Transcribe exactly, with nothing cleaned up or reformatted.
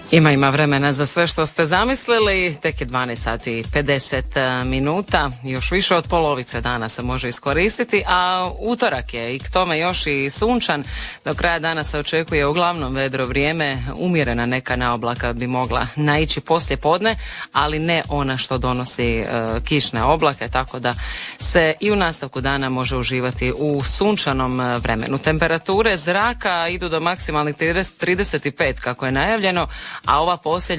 Ima, ima vremena za sve što ste zamislili. Tek je dvanaest sati i pedeset minuta. Još više od polovice dana se može iskoristiti, a utorak je i k tome još i sunčan. Do kraja dana se očekuje uglavnom vedro vrijeme. Umjerena neka naoblaka bi mogla naići poslije podne, ali ne ona što donosi e, kišne oblake, tako da se i u nastavku dana može uživati u sunčanom vremenu. Temperature zraka idu do maksimalnih trideset pet kako je najavljeno, a ova posljednja